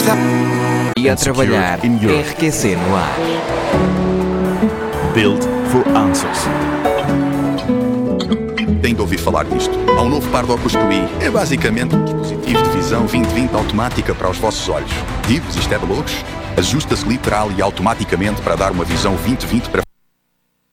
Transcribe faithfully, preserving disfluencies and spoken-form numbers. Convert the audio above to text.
E a trabalhar, R Q C no ar. Build for Answers. Tem de ouvir falar disto. Há um novo par de óculos TUI. É basicamente um dispositivo de visão vinte vinte automática para os vossos olhos. Digo-vos, isto é de loucos? Ajusta-se literal e automaticamente para dar uma visão vinte vinte para